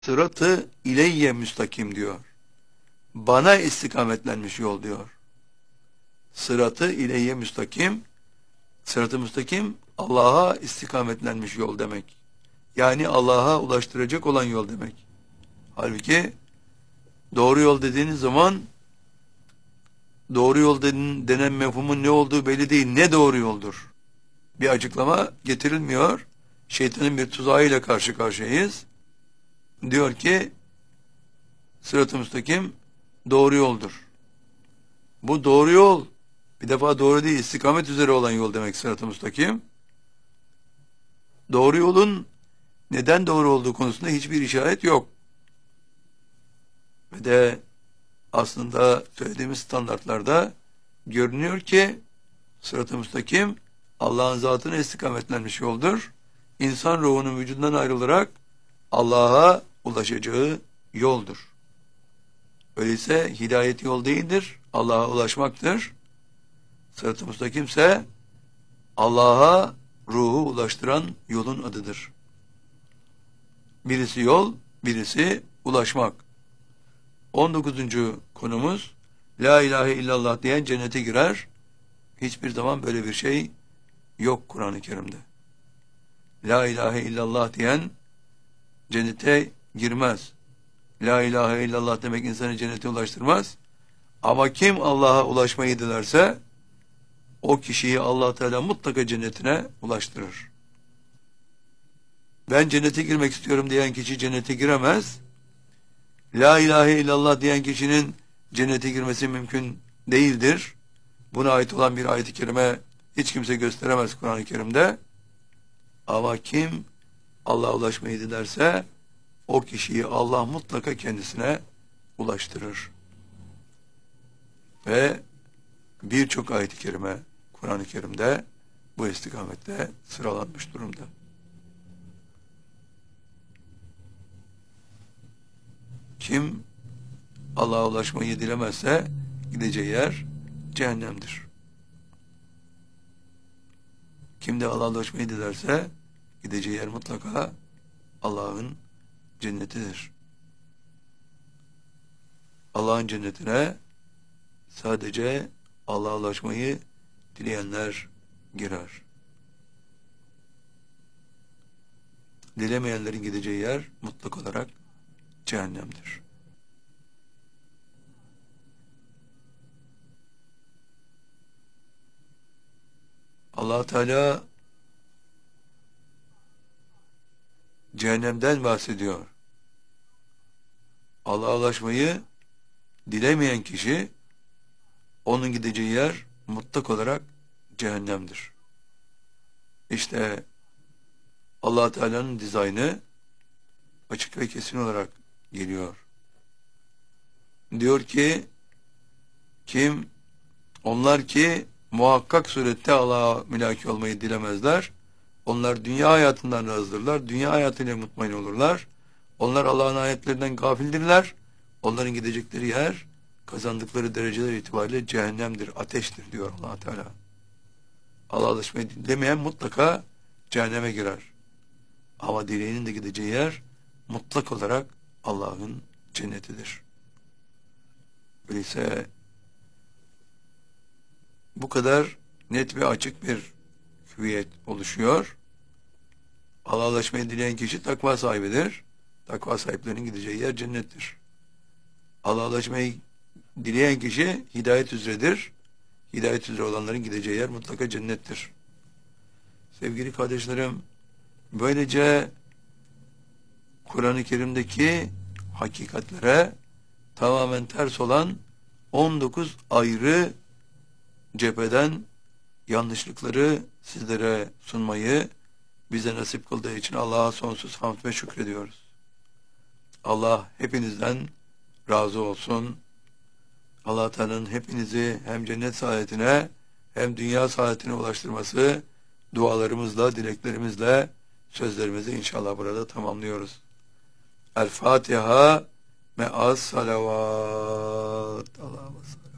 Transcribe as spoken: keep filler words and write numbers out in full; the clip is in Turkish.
Sıratı ileyye müstakim diyor. Bana istikametlenmiş yol diyor. Sıratı ileyye müstakim, sıratı müstakim Allah'a istikametlenmiş yol demek. Yani Allah'a ulaştıracak olan yol demek. Halbuki doğru yol dediğiniz zaman doğru yol denen mefhumun ne olduğu belli değil. Ne doğru yoldur? Bir açıklama getirilmiyor. Şeytanın bir tuzağıyla karşı karşıyayız. Diyor ki sırat-ı müstakim doğru yoldur. Bu doğru yol bir defa doğru değil, istikamet üzere olan yol demek sırat-ı müstakim. Doğru yolun neden doğru olduğu konusunda hiçbir işaret yok. Ve de aslında söylediğimiz standartlarda görünüyor ki sırat-ı müstakim Allah'ın zatına istikametlenmiş yoldur. İnsan ruhunun vücudundan ayrılarak Allah'a ulaşacağı yoldur. Öyleyse hidayet yol değildir, Allah'a ulaşmaktır. Sırat-ı müstakim ise Allah'a ruhu ulaştıran yolun adıdır. Birisi yol, birisi ulaşmak. on dokuzuncu konumuz, La ilahe illallah diyen cennete girer. Hiçbir zaman böyle bir şey yok Kur'an-ı Kerim'de. La ilahe illallah diyen cennete girmez. La ilahe illallah demek insanı cennete ulaştırmaz. Ama kim Allah'a ulaşmayı dilerse o kişiyi Allah Teala mutlaka cennetine ulaştırır. Ben cennete girmek istiyorum diyen kişi cennete giremez. La ilahe illallah diyen kişinin cennete girmesi mümkün değildir. Buna ait olan bir ayet-i kerime hiç kimse gösteremez Kur'an-ı Kerim'de. Ama kim Allah'a ulaşmayı dilerse o kişiyi Allah mutlaka kendisine ulaştırır. Ve birçok ayet-i kerime Kur'an-ı Kerim'de bu istikamette sıralanmış durumda. Kim Allah'a ulaşmayı dilemezse gideceği yer cehennemdir. Kim de Allah'a ulaşmayı dilerse gideceği yer mutlaka Allah'ın cennetidir. Allah'ın cennetine sadece Allah'a ulaşmayı dileyenler girer. Dilemeyenlerin gideceği yer mutlak olarak cehennemdir. Allah Teala cehennemden bahsediyor. Allah'a ulaşmayı dilemeyen kişi onun gideceği yer mutlak olarak cehennemdir. İşte Allah Teala'nın dizaynı açık ve kesin olarak geliyor. Diyor ki kim onlar ki muhakkak surette Allah'a mülaki olmayı dilemezler. Onlar dünya hayatından razıdırlar. Dünya hayatıyla mutmain olurlar. Onlar Allah'ın ayetlerinden gafildirler. Onların gidecekleri yer kazandıkları dereceler itibariyle cehennemdir, ateştir diyor Allah Teala. Allah'a ulaşmayı dilemeyen mutlaka cehenneme girer. Ama dileğinin de gideceği yer mutlak olarak Allah'ın cennetidir. Öyleyse bu kadar net ve açık bir hüviyet oluşuyor. Allah'a ulaşmayı dileyen kişi takva sahibidir. Takva sahiplerinin gideceği yer cennettir. Allah'a ulaşmayı dileyen kişi hidayet üzeredir. Hidayet üzere olanların gideceği yer mutlaka cennettir. Sevgili kardeşlerim, böylece Kur'an-ı Kerim'deki hakikatlere tamamen ters olan on dokuz ayrı cepheden yanlışlıkları sizlere sunmayı bize nasip kıldığı için Allah'a sonsuz hamd ve şükrediyoruz. Allah hepinizden razı olsun. Allah Teala'nın hepinizi hem cennet saadetine hem dünya saadetine ulaştırması dualarımızla, dileklerimizle sözlerimizi inşallah burada tamamlıyoruz. El Fatiha me'as salavat. Allah'a emanet.